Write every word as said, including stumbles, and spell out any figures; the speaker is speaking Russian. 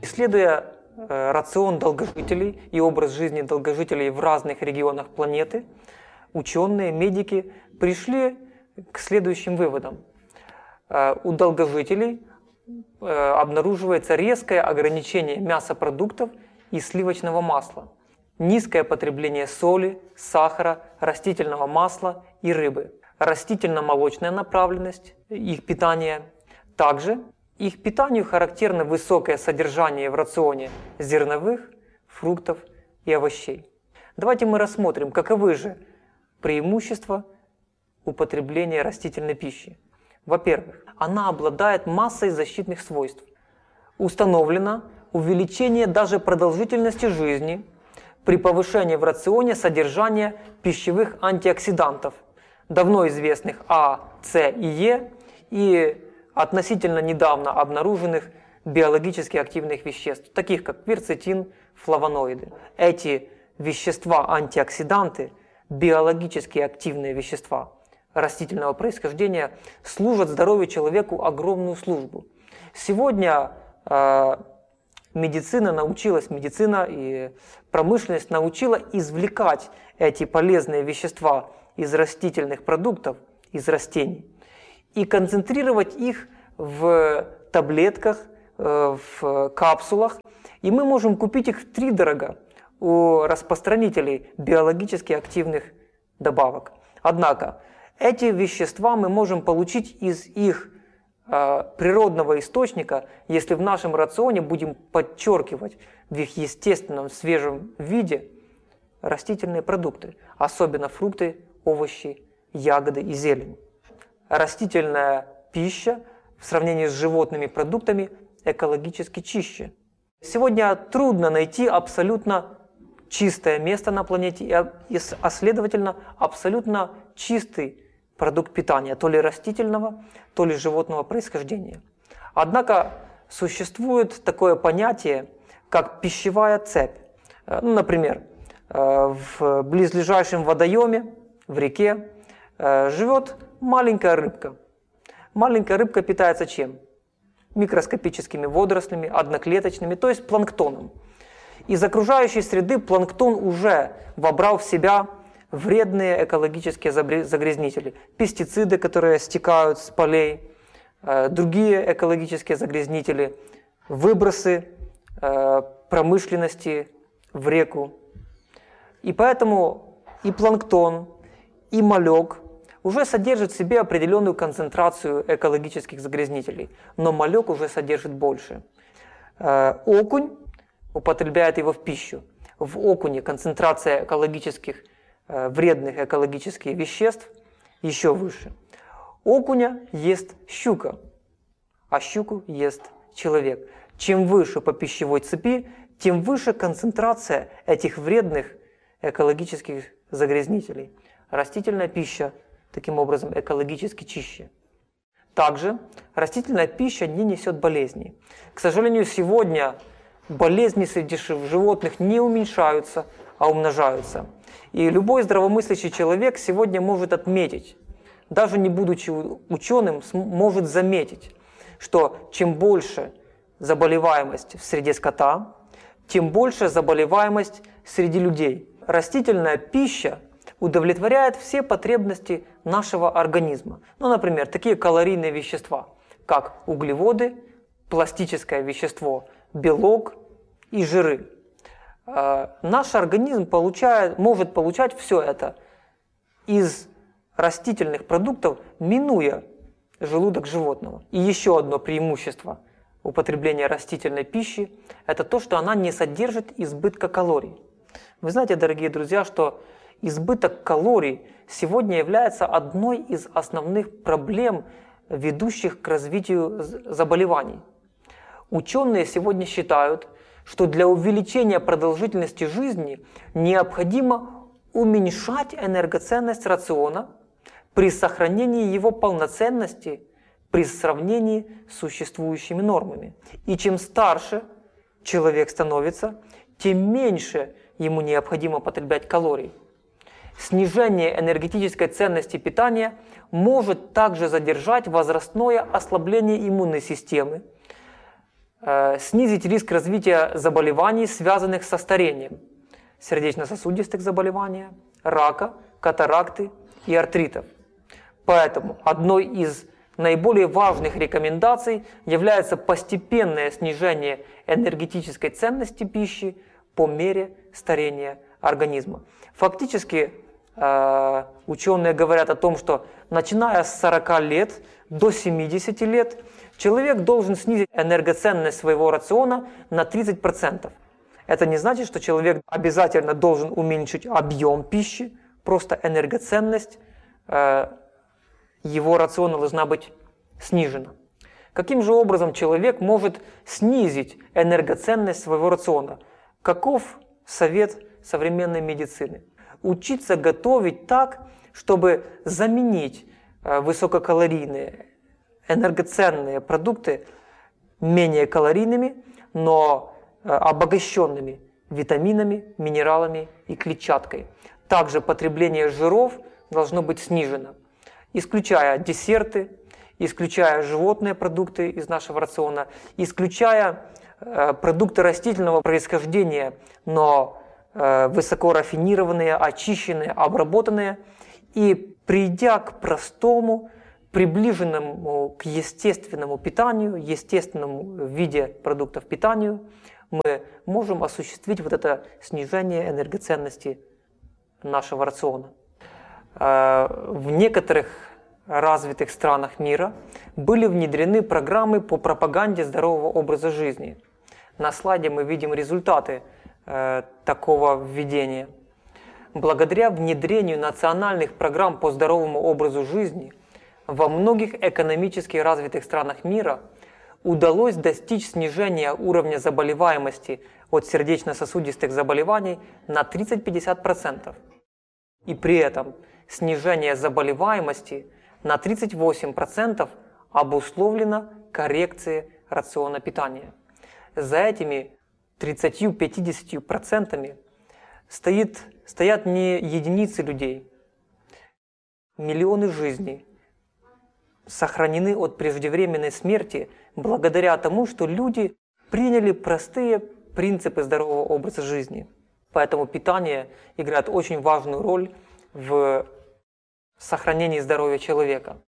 Исследуя э, рацион долгожителей и образ жизни долгожителей в разных регионах планеты, ученые, медики пришли к следующим выводам. Э, у долгожителей э, обнаруживается резкое ограничение мясопродуктов и сливочного масла, низкое потребление соли, сахара, растительного масла и рыбы, растительно-молочная направленность их питания. Также их питанию характерно высокое содержание в рационе зерновых, фруктов и овощей. Давайте мы рассмотрим, каковы же преимущества употребления растительной пищи. Во-первых, она обладает массой защитных свойств. Установлено увеличение даже продолжительности жизни при повышении в рационе содержания пищевых антиоксидантов, давно известных А, С и Е, и относительно недавно обнаруженных биологически активных веществ, таких как кверцетин, флавоноиды. Эти вещества-антиоксиданты, биологически активные вещества растительного происхождения, служат здоровью человеку огромную службу. Сегодня э, медицина научилась, медицина и промышленность научила извлекать эти полезные вещества из растительных продуктов, из растений, и концентрировать их в таблетках, в капсулах. И мы можем купить их втридорога у распространителей биологически активных добавок. Однако эти вещества мы можем получить из их э, природного источника, если в нашем рационе будем подчеркивать в их естественном свежем виде растительные продукты, особенно фрукты, овощи, ягоды и зелень. Растительная пища в сравнении с животными продуктами экологически чище. Сегодня трудно найти абсолютно чистое место на планете, и, а следовательно, абсолютно чистый продукт питания, то ли растительного, то ли животного происхождения. Однако существует такое понятие, как пищевая цепь. Ну, например, в близлежащем водоеме, в реке, живет маленькая рыбка. Маленькая рыбка питается чем? Микроскопическими водорослями, одноклеточными, то есть планктоном. Из окружающей среды планктон уже вобрал в себя вредные экологические загрязнители. Пестициды, которые стекают с полей, другие экологические загрязнители, выбросы промышленности в реку. И поэтому и планктон, и малек уже содержит в себе определенную концентрацию экологических загрязнителей, но малек уже содержит больше. Окунь употребляет его в пищу. В окуне концентрация экологических, вредных экологических веществ еще выше. Окуня ест щука, а щуку ест человек. Чем выше по пищевой цепи, тем выше концентрация этих вредных экологических загрязнителей. Растительная пища таким образом экологически чище. Также растительная пища не несет болезней. К сожалению, сегодня болезни среди животных не уменьшаются, а умножаются. И любой здравомыслящий человек сегодня может отметить, даже не будучи ученым, может заметить, что чем больше заболеваемость в среде скота, тем больше заболеваемость среди людей. Растительная пища удовлетворяет все потребности нашего организма. Ну, например, такие калорийные вещества, как углеводы, пластическое вещество, белок и жиры. Э, наш организм получает, может получать все это из растительных продуктов, минуя желудок животного. И еще одно преимущество употребления растительной пищи – это то, что она не содержит избытка калорий. Вы знаете, дорогие друзья, что избыток калорий сегодня является одной из основных проблем, ведущих к развитию заболеваний. Ученые сегодня считают, что для увеличения продолжительности жизни необходимо уменьшать энергоценность рациона при сохранении его полноценности при сравнении с существующими нормами. И чем старше человек становится, тем меньше ему необходимо потреблять калорий. Снижение энергетической ценности питания может также задержать возрастное ослабление иммунной системы, э, снизить риск развития заболеваний, связанных со старением, сердечно-сосудистых заболеваний, рака, катаракты и артритов. Поэтому одной из наиболее важных рекомендаций является постепенное снижение энергетической ценности пищи по мере старения организма. Фактически э, ученые говорят о том, что начиная с сорока лет до семидесяти лет человек должен снизить энергоценность своего рациона на тридцать процентов. Это не значит, что человек обязательно должен уменьшить объем пищи, просто энергоценность э, его рациона должна быть снижена. Каким же образом человек может снизить энергоценность своего рациона? Каков совет современной медицины? Учиться готовить так, чтобы заменить высококалорийные, энергоценные продукты менее калорийными, но обогащенными витаминами, минералами и клетчаткой. Также потребление жиров должно быть снижено, исключая десерты, исключая животные продукты из нашего рациона, исключая э, продукты растительного происхождения, но э, высоко рафинированные, очищенные, обработанные, и придя к простому, приближенному к естественному питанию, естественному виде продуктов питания, мы можем осуществить вот это снижение энергоценности нашего рациона. В некоторых развитых странах мира были внедрены программы по пропаганде здорового образа жизни. На слайде мы видим результаты э, такого введения. Благодаря внедрению национальных программ по здоровому образу жизни во многих экономически развитых странах мира удалось достичь снижения уровня заболеваемости от сердечно-сосудистых заболеваний на тридцать-пятьдесят процентов. И при этом снижение заболеваемости на тридцать восемь процентов обусловлено коррекцией рациона питания. За этими тридцатью-пятидесятью процентами стоит, стоят не единицы людей. Миллионы жизней сохранены от преждевременной смерти благодаря тому, что люди приняли простые принципы здорового образа жизни. Поэтому питание играет очень важную роль в сохранении здоровья человека.